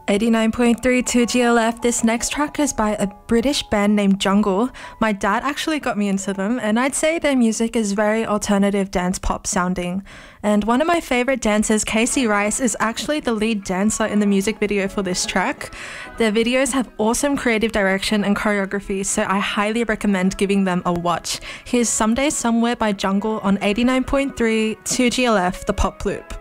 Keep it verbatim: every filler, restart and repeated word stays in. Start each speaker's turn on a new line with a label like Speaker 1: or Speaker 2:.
Speaker 1: eighty-nine point three two G L F. This next track is by a British band named Jungle. My dad actually got me into them, and I'd say their music is very alternative dance pop sounding. And one of my favorite dancers, Casey Rice, is actually the lead dancer in the music video for this track. Their videos have awesome creative direction and choreography, so I highly recommend giving them a watch. Here's Someday Somewhere by Jungle on eighty-nine point three two G L F, the Pop Loop.